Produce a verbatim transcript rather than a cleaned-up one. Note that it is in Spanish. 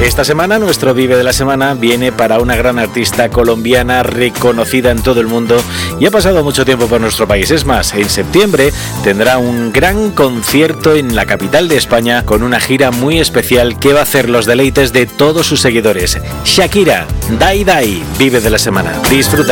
Esta semana nuestro Vive de la Semana viene para una gran artista colombiana reconocida en todo el mundo y ha pasado mucho tiempo por nuestro país. Es más, en septiembre tendrá un gran concierto en la capital de España con una gira muy especial que va a hacer los deleites de todos sus seguidores. Shakira, Dai Dai, Vive de la Semana. Disfruta.